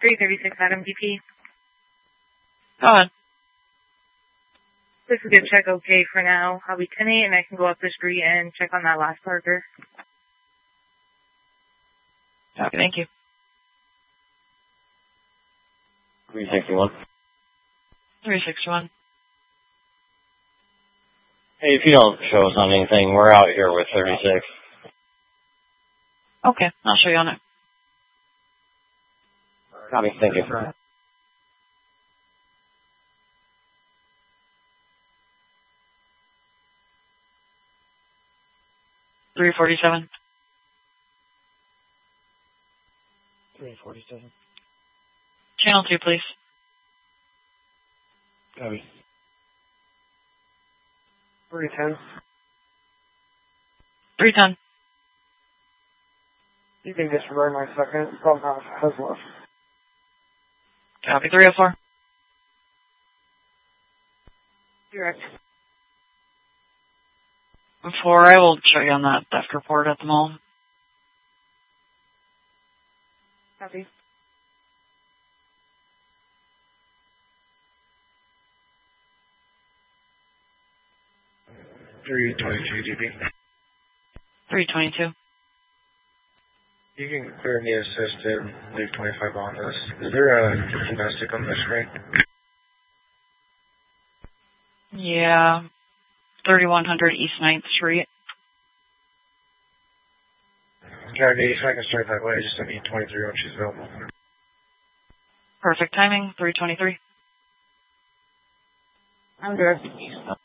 336 Adam DP. Go ahead. This is a good check okay for now. I'll be 10-8 and I can go up the street and check on that last Parker. Okay, thank you. 361. 361. Hey, if you don't show us on anything, we're out here with 36. Okay, I'll show you on it. Copy, thank you. 347. 347. Channel 2, please. Copy. 310. 310. You can disregard my second. Clubhouse has left. Copy. 304. Direct. Before, I will show you on that theft report at the mall. Copy. $322 DB. 322. You can clear me assisted, leave 25 on this. Is there a domestic on the screen? Yeah. 3100 East 9th Street. Kennedy, if I can start that way, just send me 23 when she's available. Perfect timing. 323. I'm good.